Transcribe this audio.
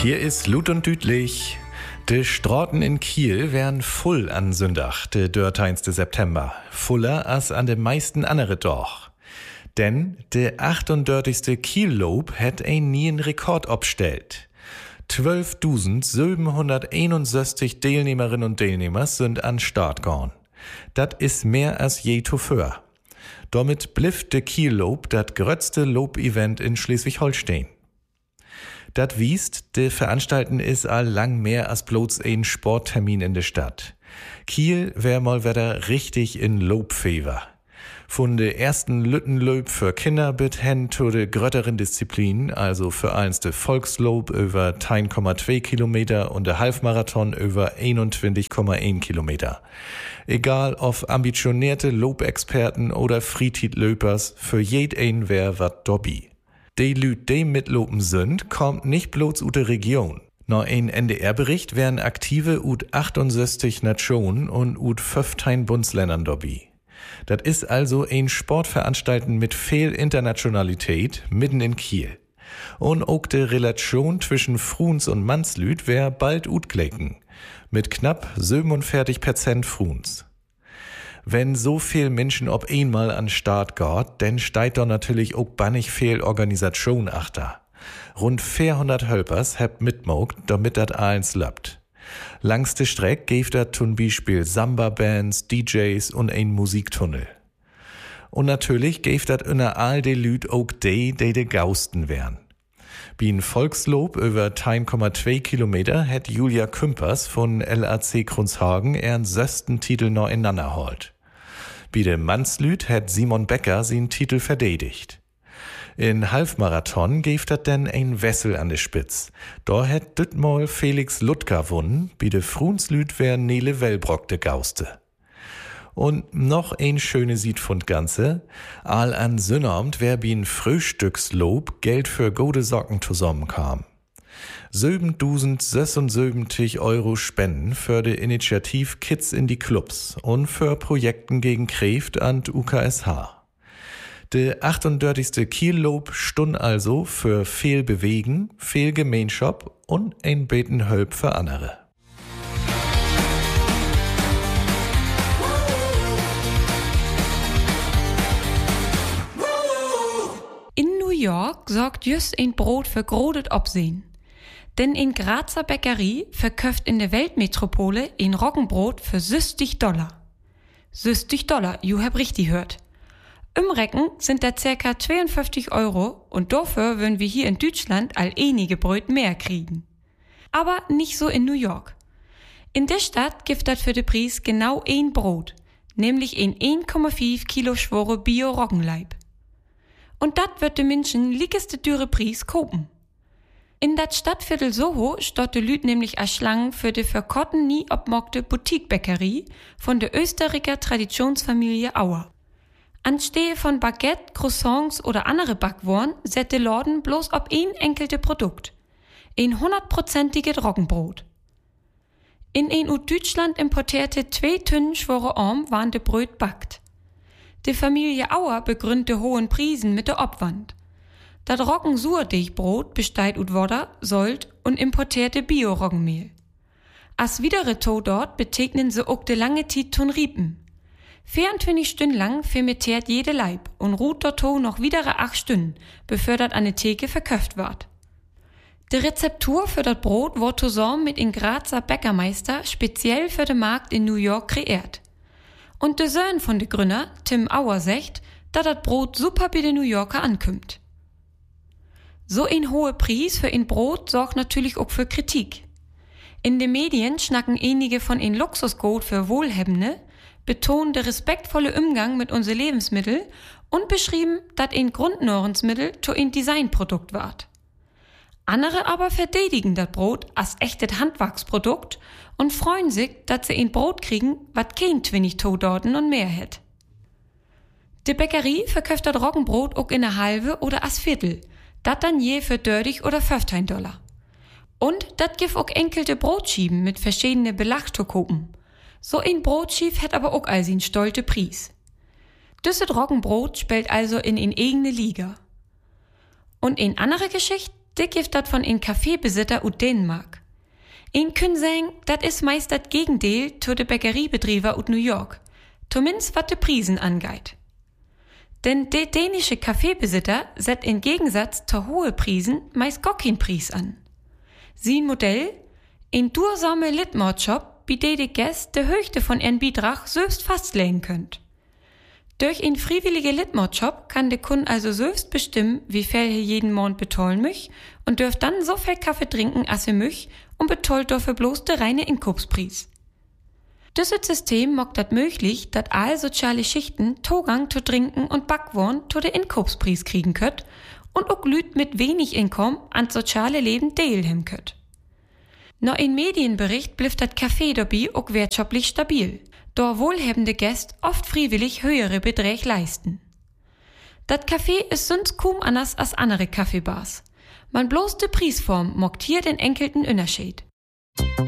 Hier ist Lut und Dütlich. De Straßen in Kiel wären voll an Sündach, de 13. September. Fuller als an de meisten andere doch. Denn de 38. Kiel-Lob hat ein nien Rekord obstellt. 12.761 Teilnehmerinnen und Teilnehmer sind an Start gegangen. Dat is mehr als je zuvor. Damit blifft de Kiel-Lob dat grötzte Lob-Event in Schleswig-Holstein. Dat wiest, de Veranstalten is all lang mehr als bloß ein Sporttermin in der Stadt. Kiel wär mal wieder richtig in Lobfever. Von de ersten Lüttenlöb für Kinder bis hin zu de grötteren Disziplinen, also für eins de Volkslob über 10,2 Kilometer und de Halbmarathon über 21,1 Kilometer. Egal ob ambitionierte Lobexperten oder Freetitlöpers, für jeden wär wat dobby. Die Lüt, die mitlopen sind, kommt nicht bloß ut der Region. Nach ein NDR-Bericht wären aktive ut 68 Nationen und ut 15 Bundesländern dobby. Das ist also ein Sportveranstalten mit viel Internationalität mitten in Kiel. Und auch die Relation zwischen Fruns und Mannslüt wär bald utgleichen. Mit knapp 47% Fruns. Wenn so viel Menschen ob einmal an Start geht, dann steigt da natürlich auch bannig viel Organisation achter. Rund 400 Helpers habt mitmogt, damit dat eins lappt. Langs de Streck geeft dat zum Beispiel Samba-Bands, DJs und ein Musiktunnel. Und natürlich geeft dat inner all de Lüt auch de Gausten wären. Wie ein Volkslob über 10,2 Kilometer hat Julia Kümpers von LAC Krunshagen ihren 6. Titel noch ineinander holt. Wie de Mannslüt hat Simon Becker seinen Titel verteidigt. In Halbmarathon geeft dat denn ein Wessel an de Spitz. Da hat dütmal Felix Ludger wunnen, wie de Frunslüt wär Nele Wellbrock de Gauste. Und noch ein schöne Sied von Ganze. All an Sünnamt wär wie ein Frühstückslob Geld für gute Socken zusammenkam. 7.076 € Spenden für die Initiativ Kids in die Clubs und für Projekten gegen Kräft an UKSH. De 38. Kiel-Lob stund also für viel Bewegen, viel Gemeinschaft und ein beten Hölp für andere. In New York sorgt just ein Brot für grodet Obsehen. Denn in Grazer Bäckerie verkauft in der Weltmetropole ein Roggenbrot für $60. $60, you hab richtig hört. Im Recken sind da circa 52 € und dafür würden wir hier in Deutschland all einige Brot mehr kriegen. Aber nicht so in New York. In der Stadt gibt das für den Preis genau ein Brot, nämlich ein 1,5 Kilo schwere Bio-Roggenleib. Und dat wird den Menschen liegeste dürre Preis kopen. In dat Stadtviertel Soho stott de Lüt nämlich a Schlangen für de für Kotten nie obmockte Boutiquebäckerie von der Österreicher Traditionsfamilie Auer. Anstehe von Baguette, Croissants oder andere Backwaren set de Lorden bloß ob ein enkelte Produkt. Ein 100%iges Roggenbrot. In ein aus Deutschland importierte 2 Tonnen schwere Arm waren de Bröt backt. Die Familie Auer begründet de hohen Priesen mit der Obwand. Dat Roggen-Surdeigbrot besteht ut Wodder, Sold und importierte Bio-Roggenmehl. As widere to dort betegnen se ook de lange Tiet tun Riepen. 24 Stunden lang fermentiert jede Leib und ruht dort noch widere 8 Stunden, bevor dat an de Theke verköft ward. De Rezeptur für dat Brot wurde zusammen mit in Grazer Bäckermeister speziell für den Markt in New York kreiert. Und de Söhn von de Gründer, Tim Auer, sagt, dat dat Brot super bei de New Yorker ankümmt. So ein hoher Preis für ein Brot sorgt natürlich auch für Kritik. In den Medien schnacken einige von ein Luxusgut für Wohlhabende, betonen der respektvolle Umgang mit unseren Lebensmitteln und beschrieben, dass ein Grundnahrungsmittel zu ein Designprodukt ward. Andere aber verteidigen das Brot als echtes Handwerksprodukt und freuen sich, dass sie ein Brot kriegen, wat kein 20 Todorten und mehr hat. Die Bäckerie verkauft das Roggenbrot auch in eine halbe oder als Viertel, dat dann je für 30 oder $15. Und dat gibt auch enkelte Brotschieben mit verschiedene Belachtokopen. So ein Brotschief hat aber auch all sin stolte Preis. Düsset Roggenbrot spielt also in eigene Liga. Und in andere Geschichte, Der gibt dat von ein Kaffeebesitter ut Dänemark. Ein können sagen, dat is meist dat Gegendeel zu de Bäckeriebetrieber ut New York, zumindest wat de Priesen angeht. Denn der dänische Kaffeebesitter set im Gegensatz zu hohe Priesen meist gar keinen Preis an. Sein Modell? Ein dursame Litmortshop, bei der die Gäste de Höchste von ihren Beitrag selbst festlegen könnt. Durch ein freiwillige Litmortshop kann der Kunde also selbst bestimmen, wie viel er jeden Monat betollen möcht und dürft dann so viel Kaffee trinken, als er möcht und betollt dafür bloß der reine Inkaufspreis. Dieses System macht das möglich, dass alle soziale Schichten Zugang zu Trinken und Backwaren zu den Inkaufspreis kriegen könnt und auch Lüt mit wenig Einkommen an soziale Leben teilhaben könnt. Nach ein Medienbericht blieb das Café dabei auch wirtschaftlich stabil, da wohlhabende Gäste oft freiwillig höhere Beträge leisten. Das Café ist sonst kaum anders als andere Kaffeebars. Man bloß die Preisform macht hier den enkelten Unterschied.